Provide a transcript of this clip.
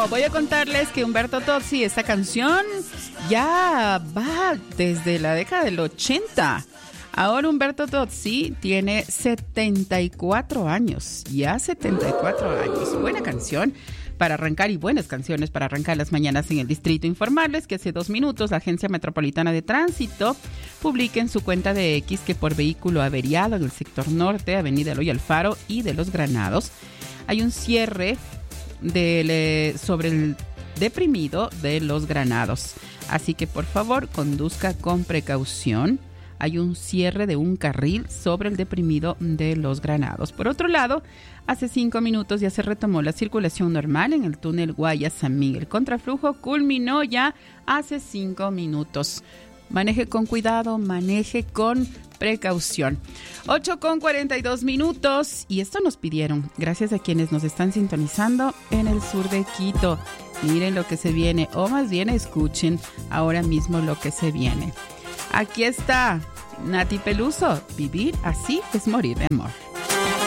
Bueno, voy a contarles que Humberto Tozzi, esta canción ya va desde la década del 80. Ahora Humberto Tozzi tiene 74 años, ya 74 años. Buena canción para arrancar y buenas canciones para arrancar las mañanas en el Distrito. Informarles que hace 2 minutos la Agencia Metropolitana de Tránsito publica en su cuenta de X que por vehículo averiado en el sector norte, Avenida Eloy Alfaro y de Los Granados, hay un cierre sobre el deprimido de Los Granados. Así que por favor conduzca con precaución. Hay un cierre de un carril sobre el deprimido de Los Granados. Por otro lado, hace 5 minutos ya se retomó la circulación normal en el túnel Guayas-San Miguel. El contraflujo culminó ya hace 5 minutos. Maneje con cuidado, maneje con precaución. 8:42 y esto nos pidieron, gracias a quienes nos están sintonizando en el sur de Quito. Miren lo que se viene, o más bien escuchen ahora mismo lo que se viene. Aquí está Nati Peluso, Vivir así es morir de amor.